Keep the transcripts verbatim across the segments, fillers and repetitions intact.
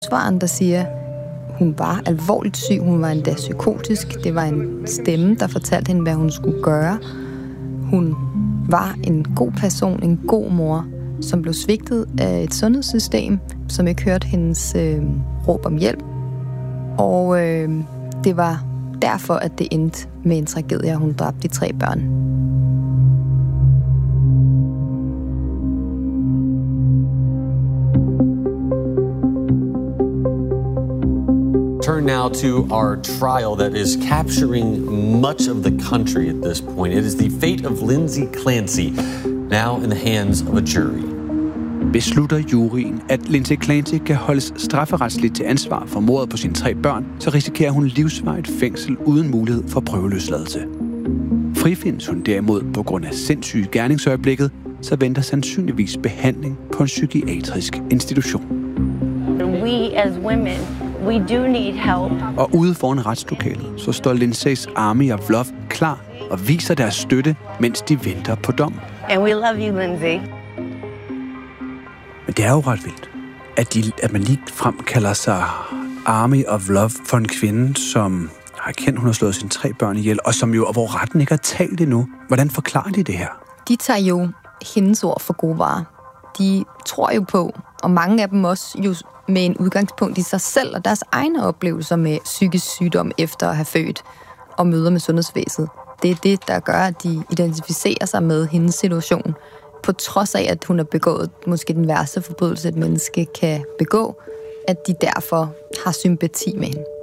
Svaren, der siger, hun var alvorligt syg, hun var endda psykotisk. Det var en stemme, der fortalte hende, hvad hun skulle gøre. Hun var en god person, en god mor, som blev svigtet af et sundhedssystem, som ikke hørte hendes øh, råb om hjælp. Og øh, det var derfor, at det endte med en tragedie, hun dræbte de tre børn. Turn now to our trial that is capturing much of the country at this point. It is the fate of Lindsay Clancy, now in the hands of a jury. Beslutter juryen, at Lindsay Clancy kan holdes strafferetsligt til ansvar for mordet på sine tre børn, så risikerer hun livsvarigt fængsel uden mulighed for prøveløsladelse. Frifindes hun derimod på grund af sindssyge gerningsøjeblikket, så venter sandsynligvis behandling på en psykiatrisk institution. We as women, we do need help. Og ude foran retslokalet, så står Lindsays Army of Love klar og viser deres støtte, mens de venter på dom. And we love you, Lindsay. Men det er jo ret vildt, at, de, at man lige frem kalder sig Army of Love for en kvinde, som har kendt, hun har slået sine tre børn ihjel, og som jo, og hvor retten ikke har talt endnu. Hvordan forklarer de det her? De tager jo hendes ord for gode varer. De tror jo på, og mange af dem også jo med en udgangspunkt i sig selv og deres egne oplevelser med psykisk sygdom efter at have født og møder med sundhedsvæsenet. Det er det, der gør, at de identificerer sig med hendes situation, på trods af, at hun har begået måske den værste forbrydelse, et menneske kan begå, at de derfor har sympati med hende.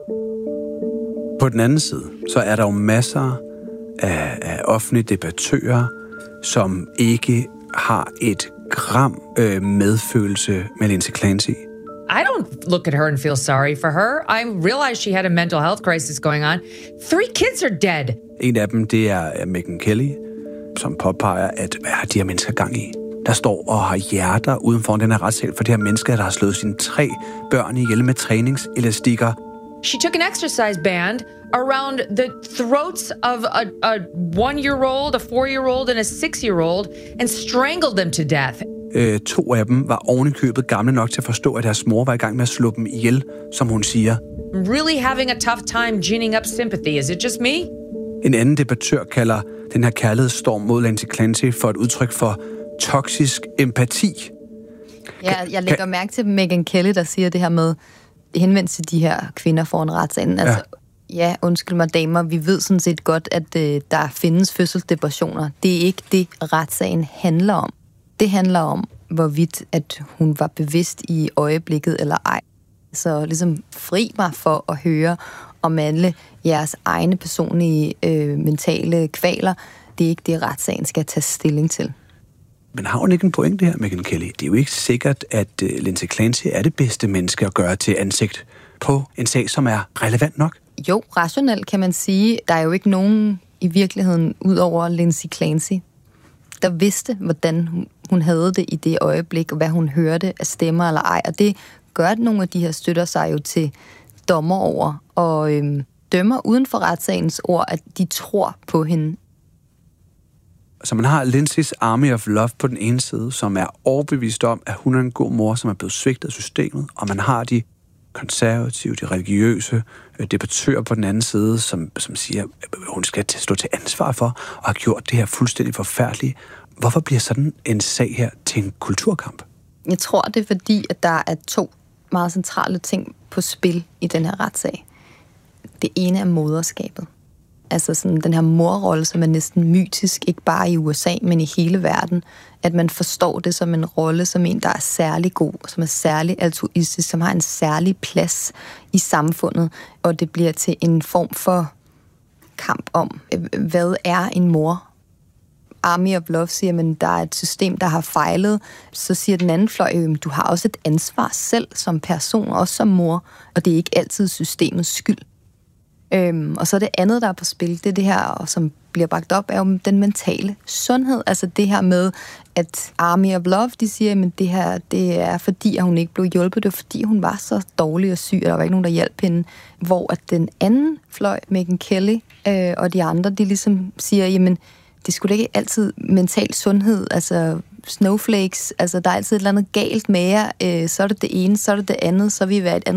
På den anden side, så er der jo masser af, af offentlige debattører, som ikke har et gram øh, medfølelse med Lindsay Clancy. I don't look at her and feel sorry for her. I realize she had a mental health crisis going on. Three kids are dead. En af dem, det er Megyn Kelly, som påpeger, at hvad har de her mennesker gang i? Der står og har hjerter uden for den her retssal for de her mennesker, der har slået sine tre børn ihjel med træningselastikker. She took an exercise band around the throats of a, a one-year-old, a four-year-old and a six-year-old and strangled them to death. Øh, to af dem var ovenikøbet gamle nok til at forstå, at deres mor var i gang med at slå dem ihjel, som hun siger. Really having a tough time ginning up sympathy. Is it just me? En anden debattør kalder den her kærlighedsstorm mod Lindsay Clancy for et udtryk for toksisk empati. Ja, jeg lægger kan... mærke til Megyn Kelly, der siger det her med henvendt til de her kvinder foran retssagen. Altså, ja. ja, undskyld mig damer, vi ved sådan set godt, at øh, der findes fødselsdepressioner. Det er ikke det, retssagen handler om. Det handler om, hvorvidt at hun var bevidst i øjeblikket eller ej. Så ligesom fri mig for at høre om alle jeres egne personlige øh, mentale kvaler. Det er ikke det, retssagen skal tage stilling til. Men har hun ikke en pointe her, Megyn Kelly? Det er jo ikke sikkert, at uh, Lindsay Clancy er det bedste menneske at gøre til ansigt på en sag, som er relevant nok. Jo, rationelt kan man sige. Der er jo ikke nogen i virkeligheden, ud over Lindsay Clancy, der vidste, hvordan hun havde det i det øjeblik, og hvad hun hørte af stemmer eller ej. Og det gør, at nogle af de her støtter sig jo til dommer over, og øhm, dømmer uden for retssagens ord, at de tror på hende. Så man har Lindsays Army of Love på den ene side, som er overbevist om, at hun er en god mor, som er blevet svigtet af systemet, og man har de konservative, de religiøse debattører på den anden side, som, som siger, at hun skal stå til ansvar for, og har gjort det her fuldstændig forfærdeligt. Hvorfor bliver sådan en sag her til en kulturkamp? Jeg tror, det er fordi, at der er to meget centrale ting på spil i den her retssag. Det ene er moderskabet. Altså sådan den her morrolle, som er næsten mytisk, ikke bare i U S A, men i hele verden. At man forstår det som en rolle, som en, der er særlig god, som er særlig altruistisk, som har en særlig plads i samfundet. Og det bliver til en form for kamp om, hvad er en mor? Army of Love siger, at der er et system, der har fejlet. Så siger den anden fløj, at du har også et ansvar selv som person, også som mor, og det er ikke altid systemets skyld. Øhm, og så det andet, der er på spil, det er det her, og som bliver bragt op, er jo den mentale sundhed. Altså det her med, at Army of Love, de siger, at det her, det er fordi, at hun ikke blev hjulpet. Det var fordi, hun var så dårlig og syg, og der var ikke nogen, der hjalp hende. Hvor at den anden fløj, Megyn Kelly øh, og de andre, de ligesom siger, jamen, det skulle ikke altid mental sundhed, altså snowflakes. Altså, der er altid et eller andet galt med jer. Øh, så er det det ene, så er det det andet, så er vi ved et andet